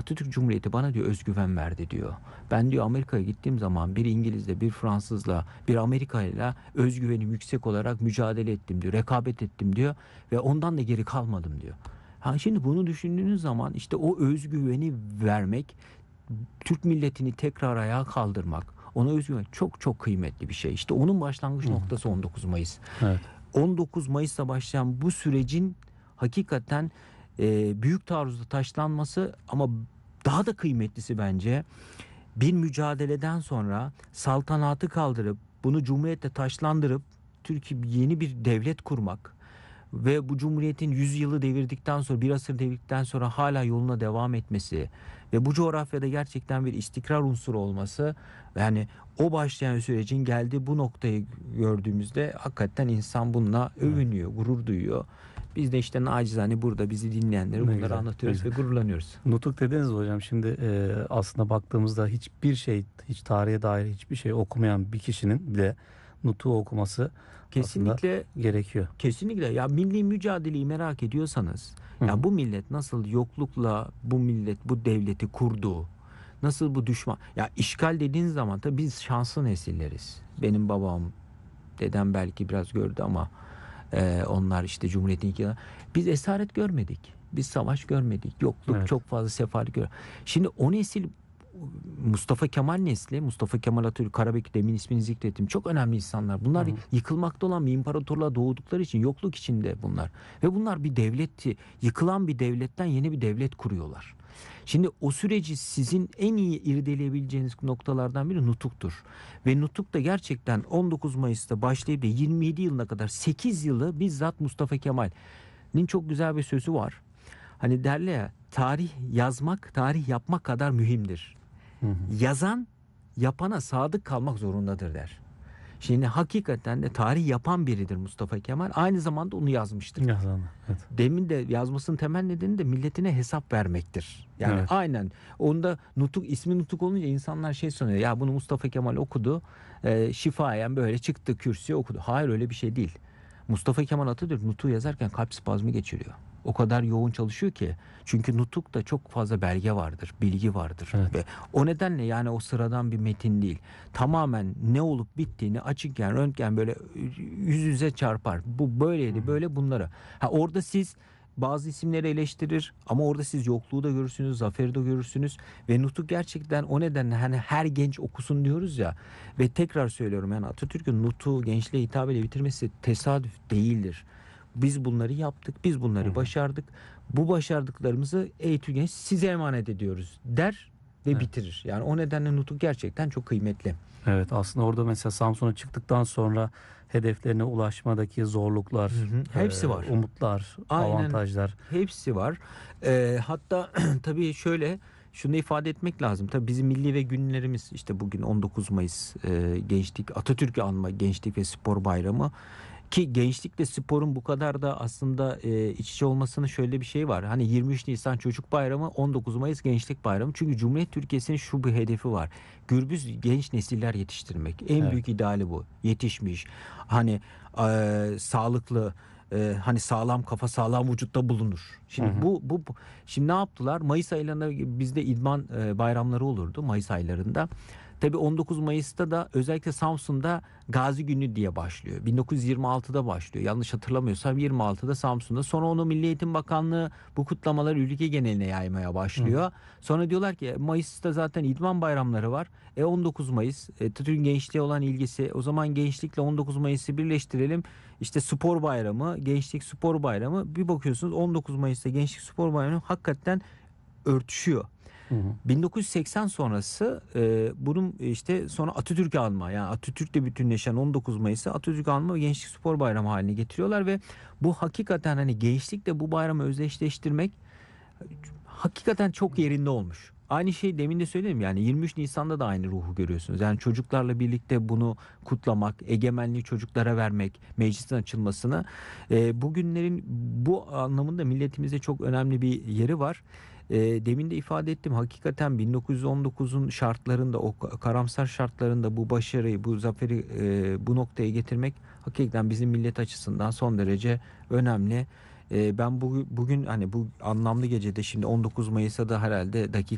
Atatürk Cumhuriyeti bana diyor özgüven verdi diyor. Ben diyor Amerika'ya gittiğim zaman bir İngilizle, bir Fransızla, bir Amerika'yla özgüvenim yüksek olarak mücadele ettim diyor. Rekabet ettim diyor ve ondan da geri kalmadım diyor. Ha şimdi bunu düşündüğünüz zaman işte o özgüveni vermek, Türk milletini tekrar ayağa kaldırmak, ona özgüven çok çok kıymetli bir şey. İşte onun başlangıç noktası 19 Mayıs. Evet. 19 Mayıs'ta başlayan bu sürecin hakikaten büyük taarruzda taşlanması, ama daha da kıymetlisi bence bir mücadeleden sonra saltanatı kaldırıp bunu cumhuriyetle taşlandırıp Türkiye yeni bir devlet kurmak ve bu cumhuriyetin 100 yılı devirdikten sonra, bir asır devirdikten sonra hala yoluna devam etmesi ve bu coğrafyada gerçekten bir istikrar unsuru olması, yani o başlayan sürecin geldiği bu noktayı gördüğümüzde hakikaten insan bununla övünüyor, gurur duyuyor. Biz de işte nacizane burada bizi dinleyenlere Ne bunları güzel, anlatıyoruz ne ve gururlanıyoruz. Nutuk dediniz hocam. Şimdi aslında baktığımızda hiçbir şey, hiç tarihe dair hiçbir şey okumayan bir kişinin bile Nutuk'u okuması Kesinlikle, aslında gerekiyor. kesinlikle. Ya milli mücadeleyi merak ediyorsanız, ya bu millet nasıl yoklukla bu millet bu devleti kurdu, nasıl bu düşman, ya işgal dediğin zaman tabii biz şanslı nesilleriz. Benim babam, dedem belki biraz gördü ama onlar işte Cumhuriyet'in ilk yılları. Biz esaret görmedik. Biz savaş görmedik. Yokluk, Evet. çok fazla sefalet görmedik. Şimdi o nesil, Mustafa Kemal nesli, Mustafa Kemal Atatürk, Karabekir, demin ismini zikrettim. Çok önemli insanlar. Bunlar yıkılmakta olan bir imparatorluğa doğdukları için yokluk içinde bunlar. Ve bunlar bir devletti. Yıkılan bir devletten yeni bir devlet kuruyorlar. Şimdi o süreci sizin en iyi irdeleyebileceğiniz noktalardan biri Nutuk'tur. Ve Nutuk da gerçekten 19 Mayıs'ta başlayıp da 27 yılına kadar 8 yılı bizzat Mustafa Kemal'in çok güzel bir sözü var. Hani derler ya, tarih yazmak, tarih yapmak kadar mühimdir. Yazan yapana sadık kalmak zorundadır der. Şimdi hakikaten de tarih yapan biridir Mustafa Kemal. Aynı zamanda onu yazmıştır. Yazan. Evet. Demin de yazmasının temel nedeni de milletine hesap vermektir. Yani Evet. aynen. Onda Nutuk, ismi Nutuk olunca insanlar şey sanıyor. Ya bunu Mustafa Kemal okudu. Şifayen böyle çıktı kürsüye okudu. Hayır, öyle bir şey değil. Mustafa Kemal Atatürk Nutuk'u yazarken kalp spazmı geçiriyor. O kadar yoğun çalışıyor ki. Çünkü Nutuk'ta çok fazla belge vardır, bilgi vardır. Evet. Ve o nedenle yani o sıradan bir metin değil. Tamamen ne olup bittiğini açıkken, röntgen böyle yüz yüze çarpar. Bu böyleydi, böyle bunları. Ha, orada siz bazı isimleri eleştirir ama orada siz yokluğu da görürsünüz, zaferi de görürsünüz ve Nutuk gerçekten o nedenle hani her genç okusun diyoruz ya, ve tekrar söylüyorum, yani Atatürk'ün Nutuk'u gençliğe hitap ile bitirmesi tesadüf değildir. Biz bunları yaptık, biz bunları başardık. Bu başardıklarımızı ey Türk genç size emanet ediyoruz der ve bitirir. Yani o nedenle Nutuk gerçekten çok kıymetli. Evet, aslında orada mesela Samsun'a çıktıktan sonra hedeflerine ulaşmadaki zorluklar, Hepsi var. umutlar, Aynen, avantajlar. hepsi var. Hatta tabii şöyle, şunu ifade etmek lazım. Tabii bizim milli ve günlerimiz işte bugün 19 Mayıs, Gençlik, Atatürk'ü anma Gençlik ve Spor Bayramı. Ki gençlikle sporun bu kadar da aslında iç içe olmasının şöyle bir şey var. Hani 23 Nisan Çocuk Bayramı, 19 Mayıs Gençlik Bayramı. Çünkü Cumhuriyet Türkiye'sinin şu bir hedefi var. Gürbüz genç nesiller yetiştirmek. En büyük ideali bu. Yetişmiş. Hani sağlıklı, hani sağlam kafa sağlam vücutta bulunur. Şimdi şimdi ne yaptılar? Mayıs aylarında bizde idman bayramları olurdu, Mayıs aylarında. Tabii 19 Mayıs'ta da özellikle Samsun'da Gazi Günü diye başlıyor. 1926'da başlıyor. Yanlış hatırlamıyorsam 26'da Samsun'da. Sonra onu Milli Eğitim Bakanlığı bu kutlamaları ülke geneline yaymaya başlıyor. Sonra diyorlar ki Mayıs'ta zaten idman bayramları var. 19 Mayıs Türk'ün gençliğe olan ilgisi. O zaman gençlikle 19 Mayıs'ı birleştirelim. İşte spor bayramı, gençlik spor bayramı. Bir bakıyorsunuz 19 Mayıs'ta gençlik spor bayramı hakikaten örtüşüyor. 1980 sonrası bunun işte sonra Atatürk'ü anma, yani Atatürk'le bütünleşen 19 Mayıs'ı Atatürk anma ve Gençlik Spor Bayramı haline getiriyorlar ve bu hakikaten hani gençlikle bu bayramı özdeşleştirmek hakikaten çok yerinde olmuş. Aynı şey demin de söyledim, yani 23 Nisan'da da aynı ruhu görüyorsunuz. Yani çocuklarla birlikte bunu kutlamak, egemenliği çocuklara vermek, meclisin açılmasını, bugünlerin bu anlamında milletimizde çok önemli bir yeri var. Demin de ifade ettim, hakikaten 1919'un şartlarında, o karamsar şartlarında bu başarıyı, bu zaferi bu noktaya getirmek hakikaten bizim millet açısından son derece önemli. Ben bugün hani bu anlamlı gecede, şimdi 19 Mayıs'a da herhalde dakika